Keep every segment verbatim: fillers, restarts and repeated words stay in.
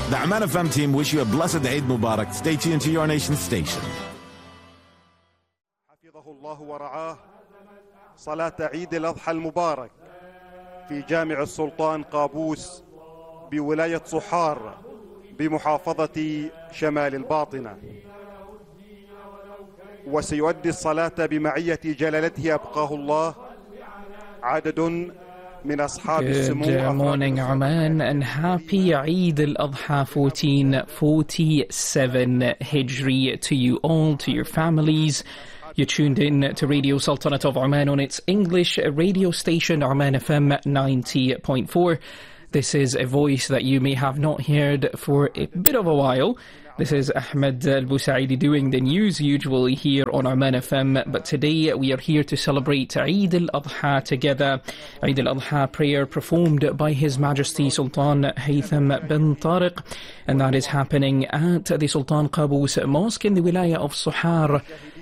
The Aman F M team wish you a blessed Eid Mubarak. Stay tuned to your nation station. حفظه الله ورعاه صلاة عيد الأضحى المبارك في جامع السلطان قابوس بولاية صحار بمحافظة شمال الباطنة. وسيؤدي الصلاة بمعية جلالته أبقاه الله عدد Good morning, Oman, and happy Eid al-Adha fourteen forty-seven Hijri to you all, to your families. You're tuned in to Radio Sultanate of Oman on its English radio station, Oman F M ninety point four. This is a voice that you may have not heard for a bit of a while. This is Ahmed Al-Busaidi doing the news usually here on Oman F M, but today we are here to celebrate Eid al-Adha together. Eid al-Adha prayer performed by His Majesty Sultan Haytham bin Tariq, and that is happening at the Sultan Qaboos Mosque in the Wilaya of Sohar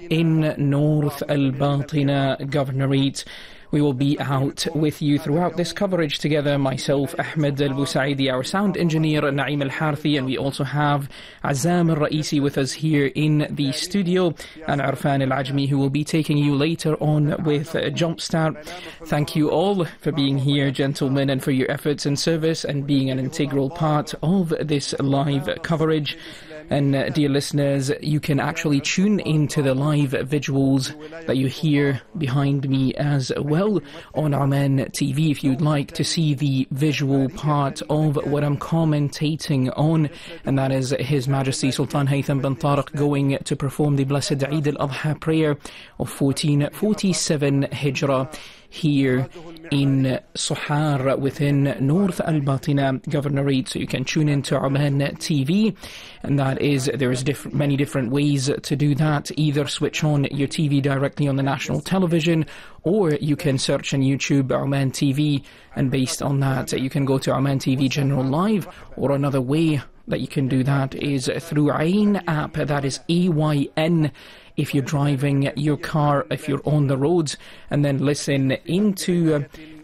in North Al-Batina Governorate. We will be out with you throughout this coverage together, myself, Ahmed Al-Busaidi, our sound engineer, Naeem Al-Harthi, and we also have Azam Al-Raisi with us here in the studio, and Arfan Al-Ajmi, who will be taking you later on with Jumpstart. Thank you all for being here, gentlemen, and for your efforts and service and being an integral part of this live coverage. And uh, dear listeners, you can actually tune into the live visuals that you hear behind me as well on Oman T V if you'd like to see the visual part of what I'm commentating on, and that is His Majesty Sultan Haytham bin Tariq going to perform the blessed Eid al-Adha prayer of fourteen forty-seven Hijrah here in Sohar within North Al-Batina Governorate. So you can tune into Oman T V, and that is, there's diff- many different ways to do that. Either switch on your T V directly on the national television, or you can search on YouTube Oman T V, and based on that you can go to Oman T V General Live. Or another way that you can do that is through Ayn app, that is A Y N, if you're driving your car, if you're on the roads, and then listen into uh,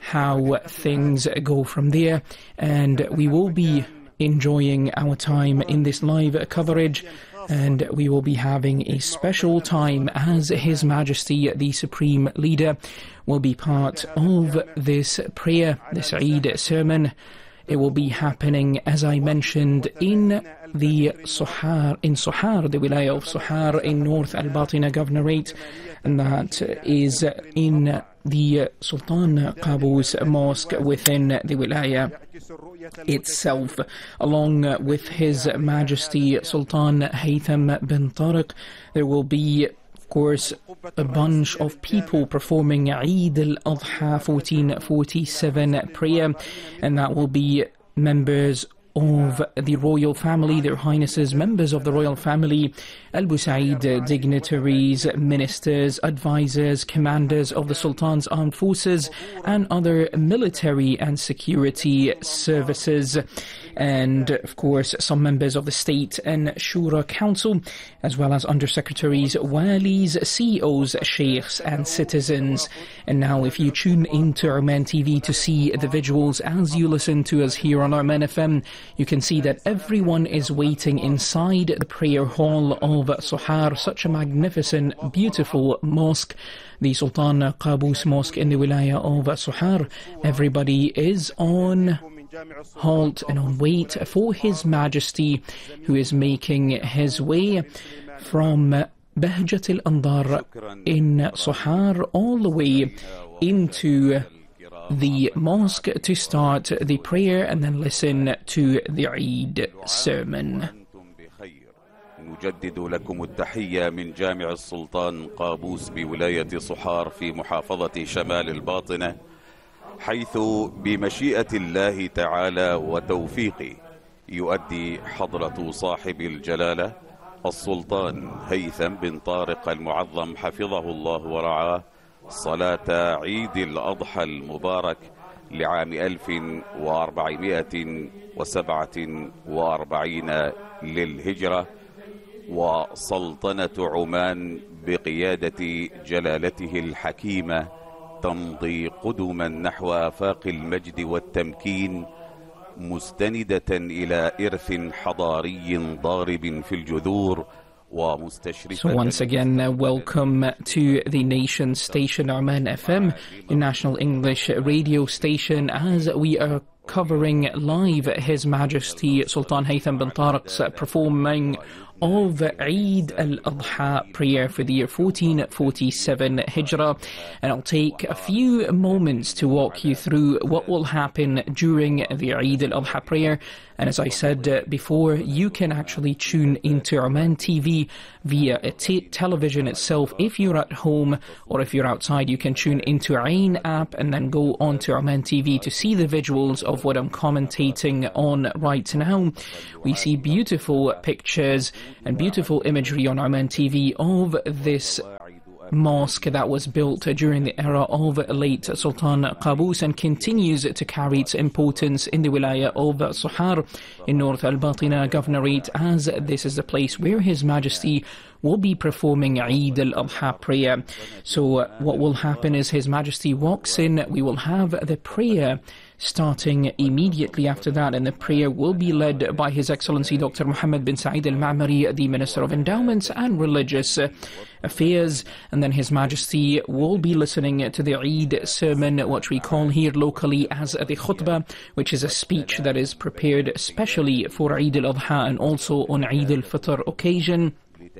how things go from there. And we will be enjoying our time in this live coverage, and we will be having a special time as His Majesty the Supreme Leader will be part of this prayer, this Eid sermon. It will be happening, as I mentioned, in the Sohar, in Sohar, the Wilaya of Sohar in North Al-Batina Governorate, and that is in the Sultan Qaboos Mosque within the Wilaya itself. Along with His Majesty Sultan Haytham bin Tariq, there will be, of course, a bunch of people performing Eid al-Adha fourteen forty-seven prayer, and that will be members of the royal family, their highnesses, members of the royal family, Al-Busaid dignitaries, ministers, advisors, commanders of the Sultan's armed forces, and other military and security services. And, of course, some members of the State and Shura Council, as well as undersecretaries, walis, C E Os, sheikhs, and citizens. And now, if you tune into Oman T V to see the visuals as you listen to us here on Oman F M, you can see that everyone is waiting inside the prayer hall of Sohar, such a magnificent, beautiful mosque, the Sultan Qaboos Mosque in the Wilaya of Sohar. Everybody is on halt and on wait for His Majesty, who is making his way from Bahjat al-Andar in Sohar all the way into the mosque to start the prayer and then listen to the Eid sermon. نجدد لكم التحية من جامع السلطان قابوس بولاية صحار في محافظة شمال الباطنة، حيث بمشيئة الله تعالى وتوفيقه يؤدي حضرة صاحب الجلالة السلطان هيثم بن طارق المعظم حفظه الله ورعاه صلاة عيد الأضحى المبارك لعام ألف وأربعمائة وسبعة وأربعين للهجرة، وسلطنة عمان بقيادة جلالته الحكيمة تمضي قدما نحو آفاق المجد والتمكين مستندة إلى إرث حضاري ضارب في الجذور. So once again, uh, welcome to the nation station Oman F M, the national English radio station, as we are covering live His Majesty Sultan Haytham bin Tariq's uh, performing of Eid al-Adha prayer for the year fourteen forty-seven Hijrah. And I'll take a few moments to walk you through what will happen during the Eid al-Adha prayer. And as I said uh, before, you can actually tune into Oman T V via a t television itself. If you're at home or if you're outside, you can tune into Ain app and then go on to Oman T V to see the visuals of what I'm commentating on right now. We see beautiful pictures and beautiful imagery on Oman T V of this mosque that was built during the era of late Sultan Qaboos and continues to carry its importance in the wilaya of Suhar in North Al-Batina Governorate, as this is the place where His Majesty will be performing Eid al-Adha prayer. So uh, what will happen is His Majesty walks in, we will have the prayer starting immediately after that, and the prayer will be led by His Excellency Doctor Mohammed bin Saeed Al-Ma'mari, the Minister of Endowments and Religious uh, Affairs, and then His Majesty will be listening to the Eid sermon, which we call here locally as the khutbah, which is a speech that is prepared especially for Eid al-Adha and also on Eid al-Fitr occasion.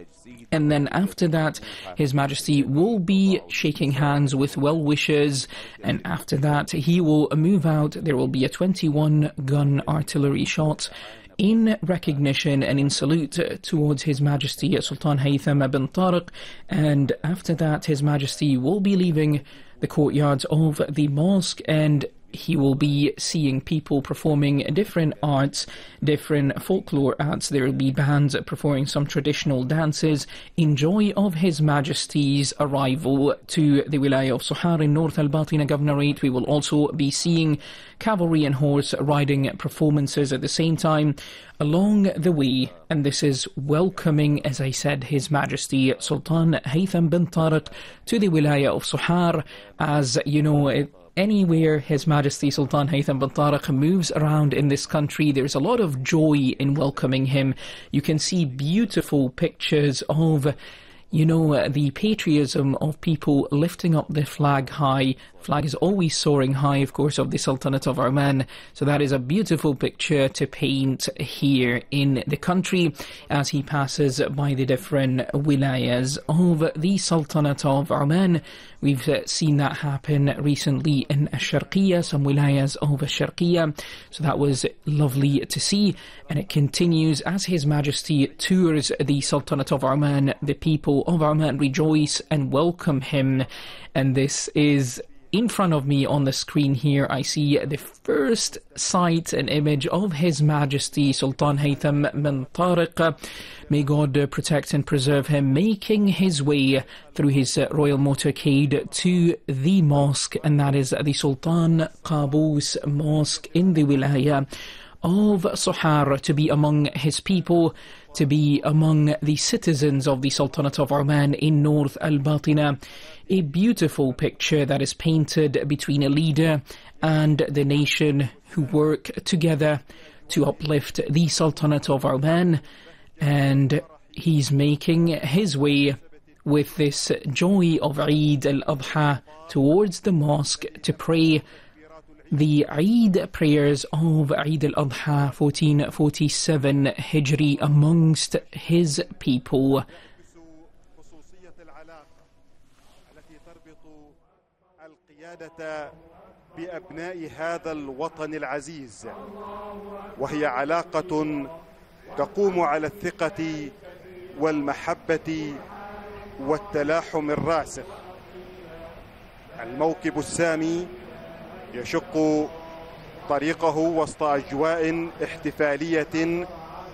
And then after that, His Majesty will be shaking hands with well-wishers, and after that he will move out. There will be a twenty-one gun artillery shot in recognition and in salute towards His Majesty Sultan Haytham bin Tariq, and after that His Majesty will be leaving the courtyard of the mosque, and he will be seeing people performing different arts, different folklore arts. There will be bands performing some traditional dances in joy of His Majesty's arrival to the wilaya of Suhar in North Al-Batina Governorate. We will also be seeing cavalry and horse riding performances at the same time along the way, and this is welcoming, as I said, His Majesty Sultan Haytham bin Tariq to the wilaya of Suhar. As you know, it anywhere His Majesty Sultan Haytham bin Tariq moves around in this country, there's a lot of joy in welcoming him. You can see beautiful pictures of, you know, the patriotism of people lifting up the flag high. Flag is always soaring high, of course, of the Sultanate of Oman. So that is a beautiful picture to paint here in the country as he passes by the different wilayas of the Sultanate of Oman. We've uh, seen that happen recently in Ash-Sharqiyya, some wilayas of Ash-Sharqiyya. So that was lovely to see. And it continues as His Majesty tours the Sultanate of Oman. The people of Oman rejoice and welcome him. And this is in front of me on the screen here. I see the first sight and image of His Majesty Sultan Haytham bin Tariq. May God uh, protect and preserve him, making his way through his uh, royal motorcade to the mosque, and that is the Sultan Qaboos Mosque in the wilaya of Suhar, to be among his people, to be among the citizens of the Sultanate of Oman in North Al-Batina. A beautiful picture that is painted between a leader and the nation who work together to uplift the Sultanate of Oman, and he's making his way with this joy of Eid al-Adha towards the mosque to pray the Eid prayers of Eid al-Adha fourteen forty-seven Hijri amongst his people. بأبناء هذا الوطن العزيز، وهي علاقة تقوم على الثقة والمحبة والتلاحم الراسخ. الموكب السامي يشق طريقه وسط أجواء احتفالية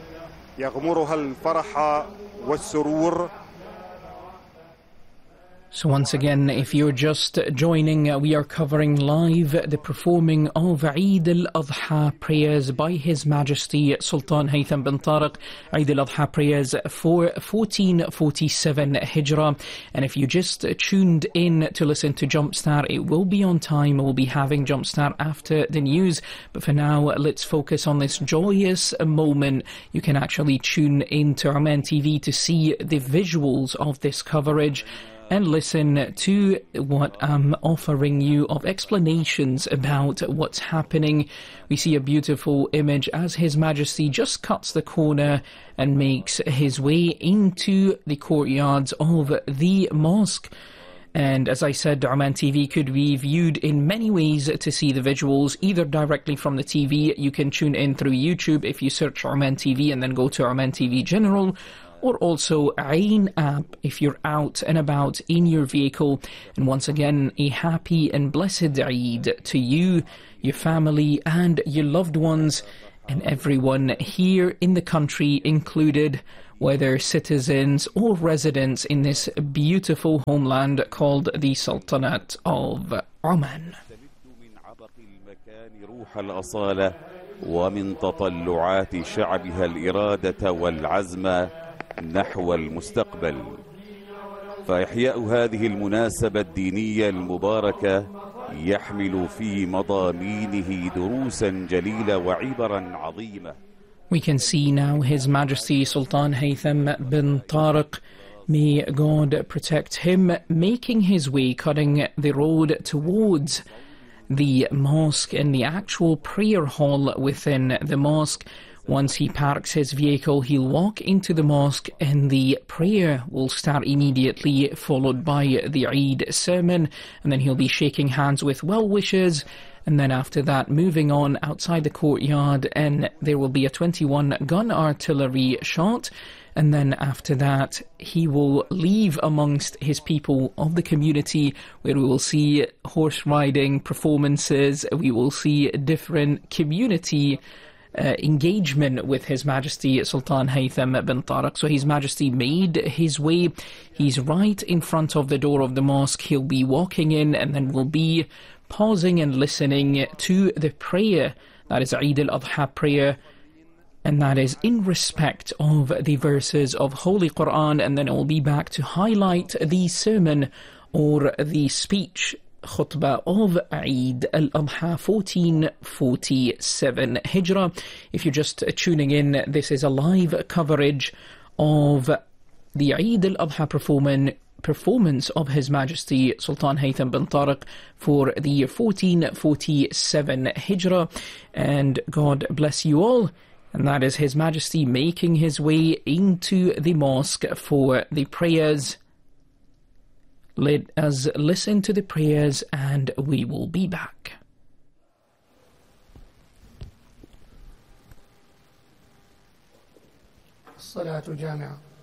يغمرها الفرح والسرور. So once again, if you're just joining, uh, we are covering live the performing of Eid al-Adha prayers by His Majesty Sultan Haytham bin Tariq. Eid al-Adha prayers for fourteen forty-seven Hijrah. And if you just tuned in to listen to Jumpstart, it will be on time. We'll be having Jumpstart after the news. But for now, let's focus on this joyous moment. You can actually tune in to Oman T V to see the visuals of this coverage and listen to what I'm offering you of explanations about what's happening. We see a beautiful image as His Majesty just cuts the corner and makes his way into the courtyards of the mosque. And as I said, Oman T V could be viewed in many ways to see the visuals, either directly from the T V. You can tune in through YouTube if you search Oman T V and then go to Oman T V General, or also Ain app if you're out and about in your vehicle. And once again, a happy and blessed Eid to you, your family and your loved ones, and everyone here in the country included, whether citizens or residents in this beautiful homeland called the Sultanate of Oman. ومن تطلعات شعبها الإرادة والعزم نحو المستقبل. فإحياء هذه المناسبة الدينية المباركة يحمل في مضامينه دروسا جليلة وعبرا عظيمة. We can see now His Majesty Sultan Haytham bin Tariq, may God protect him, making his way, cutting the road towards the mosque and the actual prayer hall within the mosque. Once he parks his vehicle, he'll walk into the mosque and the prayer will start immediately, followed by the Eid sermon, and then he'll be shaking hands with well-wishers, and then after that moving on outside the courtyard, and there will be a twenty-one gun artillery shot. And then after that, he will leave amongst his people of the community, where we will see horse riding performances, we will see different community Uh, engagement with His Majesty Sultan Haytham bin Tariq. So His Majesty made his way. He's right in front of the door of the mosque. He'll be walking in and then will be pausing and listening to the prayer. That is Eid al-Adha prayer. And that is in respect of the verses of Holy Quran. And then it will be back to highlight the sermon or the speech khutbah of Eid al-Adha fourteen forty-seven Hijrah. If you're just tuning in, this is a live coverage of the Eid al-Adha performance performance of His Majesty Sultan Haytham bin Tariq for the year fourteen forty-seven Hijrah. And God bless you all. And that is His Majesty making his way into the mosque for the prayers. Let us listen to the prayers and we will be back. الصلاة جامعة